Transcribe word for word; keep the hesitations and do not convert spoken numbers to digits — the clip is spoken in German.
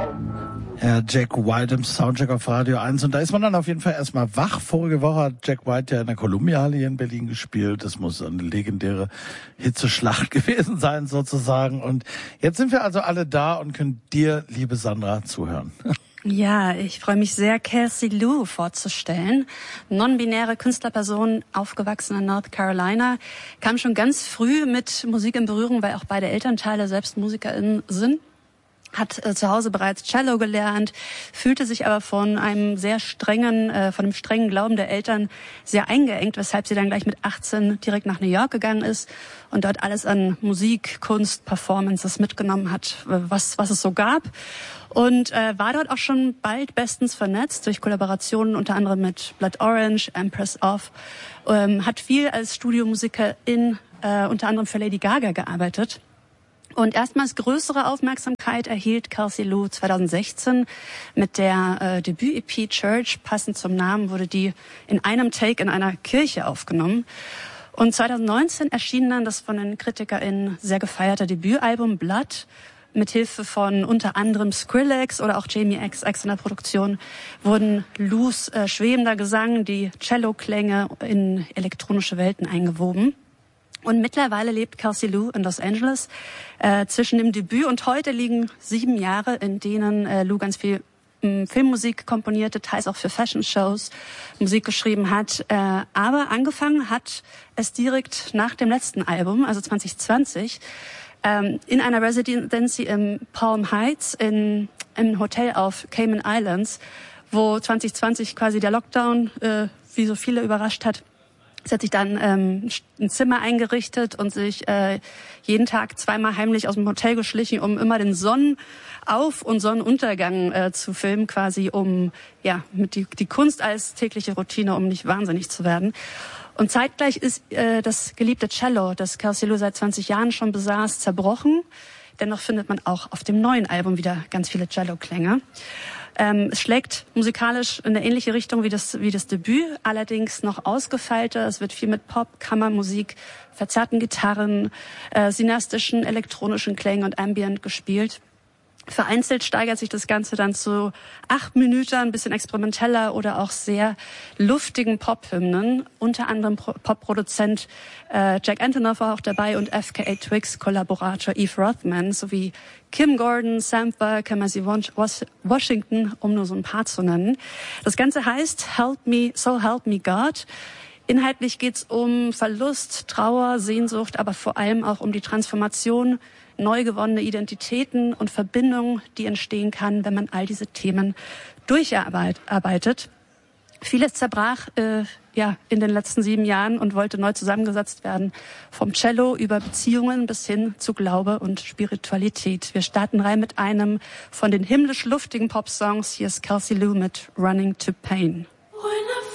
Ja, Jack White im Soundcheck auf Radio eins. Und da ist man dann auf jeden Fall erstmal wach. Vorige Woche hat Jack White ja in der Columbia-Halle hier in Berlin gespielt. Das muss eine legendäre Hitzeschlacht gewesen sein, sozusagen. Und jetzt sind wir also alle da und können dir, liebe Sandra, zuhören. Ja, ich freue mich sehr, Kelsey Lou vorzustellen. Non-binäre Künstlerperson, aufgewachsen in North Carolina, kam schon ganz früh mit Musik in Berührung, weil auch beide Elternteile selbst MusikerInnen sind. Hat äh, zu Hause bereits Cello gelernt, fühlte sich aber von einem sehr strengen, äh, von einem strengen Glauben der Eltern sehr eingeengt, weshalb sie dann gleich mit achtzehn direkt nach New York gegangen ist und dort alles an Musik, Kunst, Performances mitgenommen hat, was was es so gab. Und äh, war dort auch schon bald bestens vernetzt durch Kollaborationen unter anderem mit Blood Orange, Empress of, ähm, hat viel als Studiomusikerin äh, unter anderem für Lady Gaga gearbeitet. Und erstmals größere Aufmerksamkeit erhielt Kelsey Lou zwanzig sechzehn mit der äh, Debüt-E P Church. Passend zum Namen wurde die in einem Take in einer Kirche aufgenommen. Und zwanzig neunzehn erschien dann das von den KritikerInnen sehr gefeierte Debütalbum Blood. Mithilfe von unter anderem Skrillex oder auch Jamie X X in der Produktion wurden Lous äh, schwebender Gesang, die Cello-Klänge in elektronische Welten eingewoben. Und mittlerweile lebt Kelsey Lou in Los Angeles. Äh, zwischen dem Debüt und heute liegen sieben Jahre, in denen äh, Lou ganz viel ähm, Filmmusik komponierte, teils auch für Fashion-Shows Musik geschrieben hat. Äh, aber angefangen hat es direkt nach dem letzten Album, also zwanzig zwanzig, ähm, in einer Residency in Palm Heights, in einem Hotel auf Cayman Islands, wo zwanzig zwanzig quasi der Lockdown, äh, wie so viele, überrascht hat. Sie hat sich dann ähm, ein Zimmer eingerichtet und sich äh, jeden Tag zweimal heimlich aus dem Hotel geschlichen, um immer den Sonnenauf- und Sonnenuntergang äh, zu filmen, quasi um ja mit die, die Kunst als tägliche Routine, um nicht wahnsinnig zu werden. Und zeitgleich ist äh, das geliebte Cello, das Kelsey Lou seit zwanzig Jahren schon besaß, zerbrochen. Dennoch findet man auch auf dem neuen Album wieder ganz viele Cello-Klänge. Ähm, es schlägt musikalisch in eine ähnliche Richtung wie das, wie das Debüt, allerdings noch ausgefeilter. Es wird viel mit Pop, Kammermusik, verzerrten Gitarren, äh, synastischen, elektronischen Klängen und Ambient gespielt. Vereinzelt steigert sich das Ganze dann zu acht Minuten, ein bisschen experimenteller oder auch sehr luftigen Pop-Hymnen. Unter anderem Pro- Pop-Produzent äh, Jack Antonoff war auch dabei und F K A Twigs-Kollaborator Eve Rothman sowie Kim Gordon, Sampha, Kamasi Washington, um nur so ein paar zu nennen. Das Ganze heißt Help Me, So Help Me God. Inhaltlich geht's um Verlust, Trauer, Sehnsucht, aber vor allem auch um die Transformation, neu gewonnene Identitäten und Verbindungen, die entstehen kann, wenn man all diese Themen durcharbeitet. Vieles zerbrach äh, ja in den letzten sieben Jahren und wollte neu zusammengesetzt werden. Vom Cello über Beziehungen bis hin zu Glaube und Spiritualität. Wir starten rein mit einem von den himmlisch-luftigen Pop-Songs. Hier ist Kelsey Lou mit Running to Pain. When I